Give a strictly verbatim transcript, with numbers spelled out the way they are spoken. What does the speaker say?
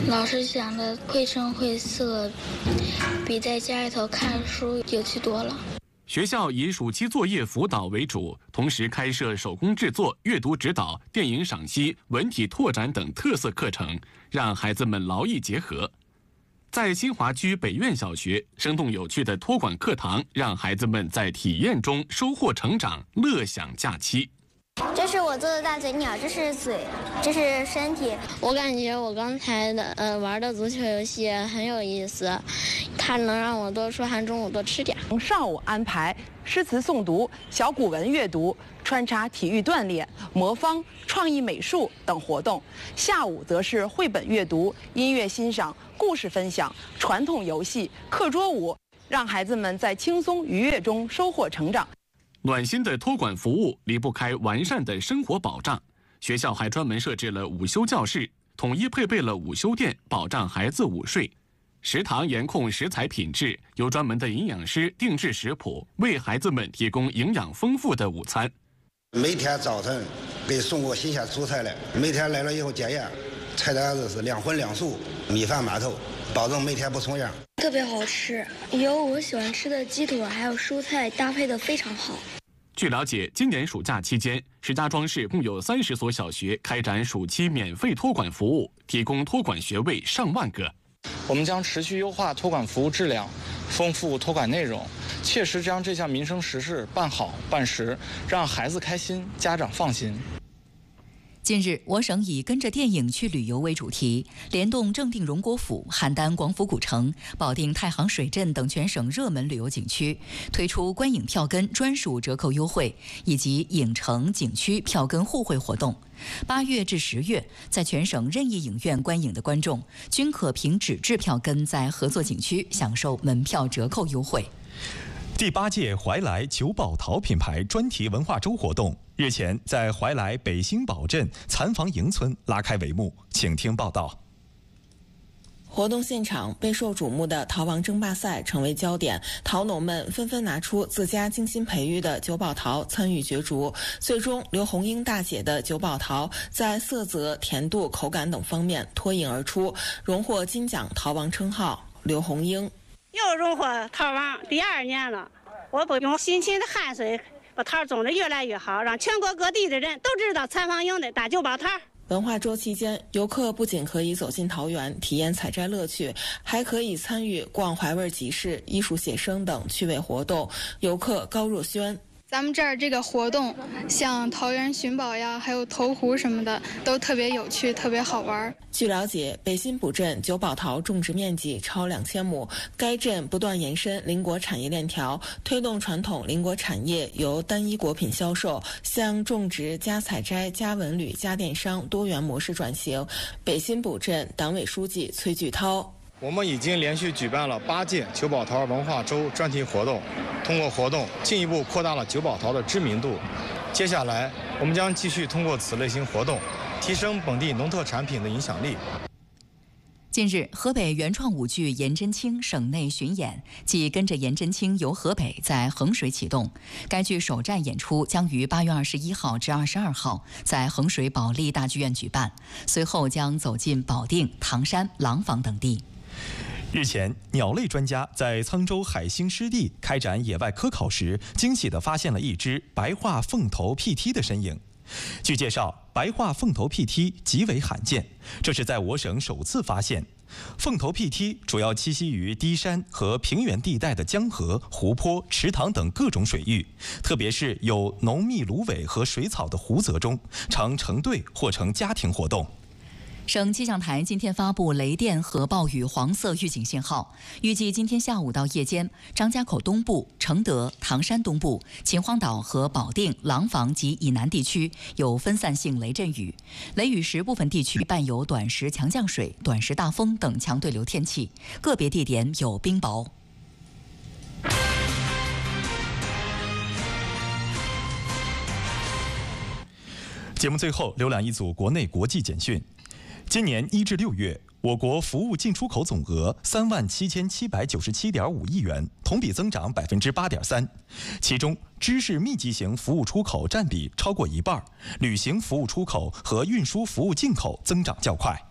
老师讲的绘声绘色，比在家里头看书有趣多了。 学校以暑期作业辅导为主，同时开设手工制作、阅读指导、电影赏析、文体拓展等特色课程，让孩子们劳逸结合。在新华区北苑小学，生动有趣的托管课堂让孩子们在体验中收获成长，乐享假期。 这是我做的大嘴鸟，这是嘴，这是身体。 我感觉我刚才的呃玩的足球游戏很有意思，它能让我多出汗，中午多吃点。 从上午安排诗词诵读、小古文阅读，穿插体育锻炼、魔方、创意美术等活动；下午则是绘本阅读、音乐欣赏、故事分享、传统游戏、课桌舞，让孩子们在轻松愉悦中收获成长。 暖心的托管服务离不开完善的生活保障，学校还专门设置了午休教室，统一配备了午休垫，保障孩子午睡。食堂严控食材品质，由专门的营养师定制食谱，为孩子们提供营养丰富的午餐。 每天早晨给送过新鲜蔬菜来，每天来了以后检验，菜单子是两荤两素，米饭馒头，保证每天不重样。 特别好吃，有我喜欢吃的鸡腿，还有蔬菜搭配的非常好。 据了解，今年暑假期间，石家庄市共有三十所小学开展暑期免费托管服务，提供托管学位上万个。 我们将持续优化托管服务质量，丰富托管内容，切实将这项民生实事办好办实，让孩子开心，家长放心。 近日，我省以跟着电影去旅游为主题，联动正定荣国府、邯郸广府古城、保定太行水镇等全省热门旅游景区，推出观影票根专属折扣优惠以及影城景区票根互惠活动。八月至十月，在全省任意影院观影的观众，均可凭纸质票根在合作景区享受门票折扣优惠。 第八届怀来九宝陶品牌专题文化周活动日前在怀来北兴堡镇残房营村拉开帷幕，请听报道。 活动现场，备受瞩目的陶王争霸赛成为焦点，陶农们纷纷拿出自家精心培育的九宝陶参与角逐。最终，刘红英大姐的九宝陶在色泽、甜度、口感等方面脱颖而出，荣获金奖陶王称号。刘红英又荣获陶王第二年了，我不用辛勤的汗水，把陶种得越来越好，让全国各地的人都知道残房营的大九宝陶。 文化周期间，游客不仅可以走进陶园体验采摘乐趣，还可以参与逛怀味集市、艺术写生等趣味活动。游客高若轩。 咱们这儿这个活动，像桃园寻宝呀，还有投壶什么的，都特别有趣，特别好玩。 据了解，北新堡镇九宝陶种植面积超两千亩，该镇不断延伸邻国产业链条，推动传统邻国产业由单一果品销售向种植加采摘加文旅加电商多元模式转型。北新堡镇党委书记崔巨涛。 我们已经连续举办了八届九宝陶文化周专题活动，通过活动进一步扩大了九宝陶的知名度。接下来，我们将继续通过此类型活动，提升本地农特产品的影响力。 近日，河北原创舞剧颜真卿省内巡演即跟着颜真卿游河北在衡水启动。该剧首站演出将于八月二十一号至二十二号在衡水保利大剧院举办，随后将走进保定、唐山、廊坊等地。 日前，鸟类专家在沧州海星湿地开展野外科考时，惊喜地发现了一只白化凤头屁踢的身影。据介绍，白化凤头屁踢极为罕见，这是在我省首次发现。凤头屁踢主要栖息于低山和平原地带的江河、湖泊、池塘等各种水域，特别是有浓密芦苇和水草的湖泽中，常成对或成家庭活动。 省气象台今天发布雷电和暴雨黄色预警信号，预计今天下午到夜间，张家口东部、承德、唐山东部、秦皇岛和保定、廊坊及以南地区有分散性雷阵雨，雷雨时部分地区伴有短时强降水、短时大风等强对流天气，个别地点有冰雹。 节目最后浏览一组国内国际简讯。今年一至六月，我国服务进出口总额三万七千七百九十七点五亿元，同比增长百分之八点三。其中，知识密集型服务出口占比超过一半，旅行服务出口和运输服务进口增长较快。